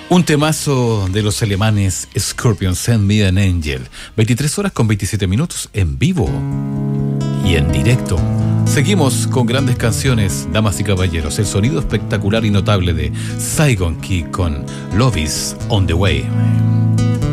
Un temazo de los alemanes Scorpion, Send Me an Angel. 23 horas con 27 minutos en vivo y en directo. Seguimos con grandes canciones, damas y caballeros. El sonido espectacular y notable de Saigon Key con Love is on the Way.